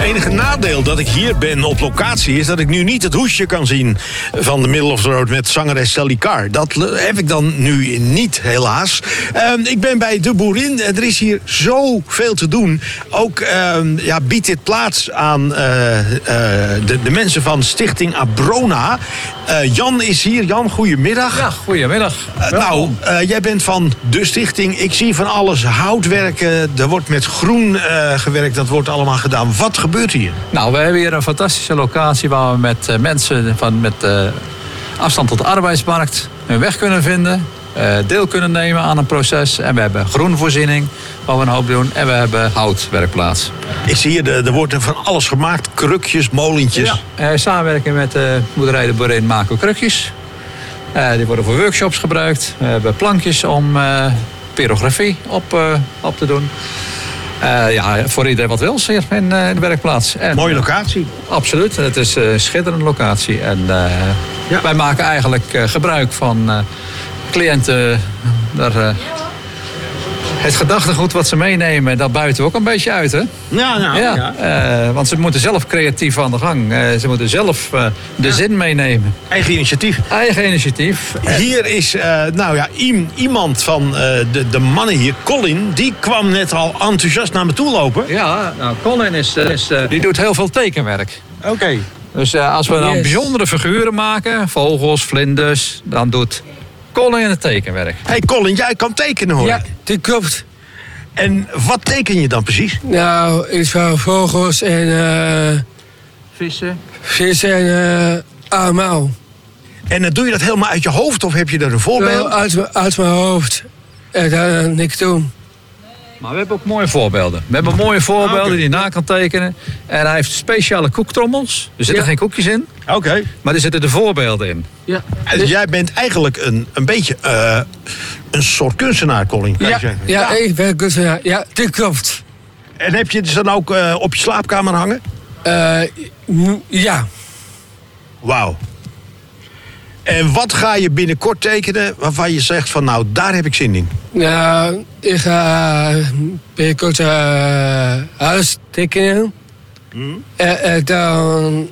enige nadeel dat ik hier ben op locatie is dat ik nu niet het hoesje kan zien van de Middle of the Road met zangeres Sally Carr. Dat heb ik dan nu niet, helaas. Ik ben bij De Boerin. Er is hier zoveel te doen. Ook biedt dit plaats aan de mensen van Stichting Abrona. Jan is hier. Jan, goedemiddag. Ja, goedemiddag. Jij bent van de stichting. Ik zie van alles houtwerken. Er wordt met groen gewerkt. Dat wordt allemaal gedaan. Wat gebeurt hier? Nou, we hebben hier een fantastische locatie waar we met mensen met afstand tot de arbeidsmarkt hun weg kunnen vinden. Deel kunnen nemen aan een proces. En we hebben groenvoorziening, waar we een hoop doen. En we hebben houtwerkplaats. Ik zie hier, er wordt van alles gemaakt. Krukjes, molentjes. Ja. Samenwerken met boerderij De Boerin maken we krukjes. Die worden voor workshops gebruikt. We hebben plankjes om pyrografie op te doen. Voor iedereen wat wil hier in de werkplaats. En, mooie locatie. Absoluut. Het is een schitterende locatie. En wij maken eigenlijk gebruik van cliënten. Het gedachtegoed wat ze meenemen, dat buiten we ook een beetje uit, hè? Want ze moeten zelf creatief aan de gang. Ze moeten zelf de zin meenemen. Eigen initiatief. Eigen initiatief. Hier is iemand van de mannen hier, Colin, die kwam net al enthousiast naar me toe lopen. Ja, nou, Colin die doet heel veel tekenwerk. Oké. Dus als we dan bijzondere figuren maken, vogels, vlinders, dan doet Colin het tekenwerk. Hey Colin, jij kan tekenen, hoor. Ja, dat klopt. En wat teken je dan precies? Nou, iets van vogels en vissen en allemaal. En dan doe je dat helemaal uit je hoofd of heb je er een voorbeeld? Uit mijn hoofd. En dan niks doen. Maar we hebben ook mooie voorbeelden. We hebben mooie voorbeelden die je na kan tekenen. En hij heeft speciale koektrommels. Er zitten geen koekjes in. Oké. Maar er zitten de voorbeelden in. Ja. Dus jij bent eigenlijk een beetje een soort kunstenaar, Colin, kan je zeggen? Ja, ik ben kunstenaar. Ja, dat klopt. En heb je het dan ook op je slaapkamer hangen? Ja. Wauw. En wat ga je binnenkort tekenen waarvan je zegt van nou, daar heb ik zin in? Nou, ik ga binnenkort huis tekenen. En dan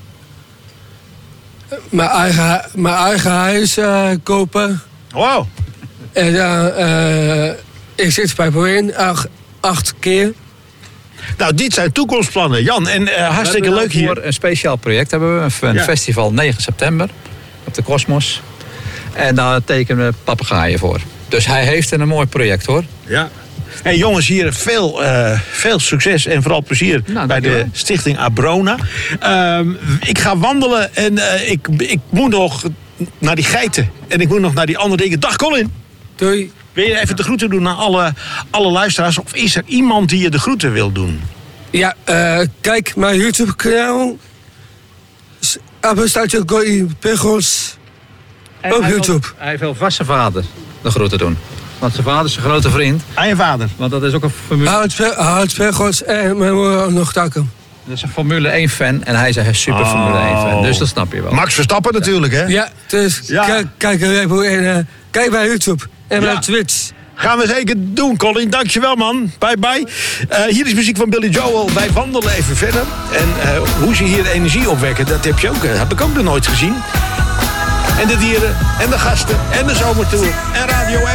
mijn eigen huis kopen. Wow. En dan ik zit bij Boerin 8 keer. Nou, dit zijn toekomstplannen, Jan. En hartstikke leuk hier. Voor een speciaal project hebben we. Een festival 9 september. Op de Kosmos. En daar tekenen we papegaaien voor. Dus hij heeft een mooi project, hoor. Ja. Hey, jongens, hier veel succes en vooral plezier bij de Stichting Abrona. Ik ga wandelen en ik moet nog naar die geiten. En ik moet nog naar die andere dingen. Dag Colin. Doei. Wil je even de groeten doen naar alle luisteraars? Of is er iemand die je de groeten wil doen? Ja, kijk mijn YouTube-kanaal. Abestaatje Gooi Pegels. Op YouTube. Hij wil vast zijn vader de groeten doen. Want zijn vader is zijn grote vriend. Aan je vader. Want dat is ook een Formule... Hout Pegels en mijn moeder nog takken. Dat is een Formule 1 fan en hij is een super Formule 1 fan. Dus dat snap je wel. Max Verstappen natuurlijk, hè? Ja, dus kijk bij YouTube en bij Twitch. Gaan we zeker doen, Colin. Dankjewel, man. Bye, bye. Hier is muziek van Billy Joel. Wij wandelen even verder. En hoe ze hier energie opwekken, dat heb ik ook nog nooit gezien. En de dieren, en de gasten, en de zomertour, en Radio 1.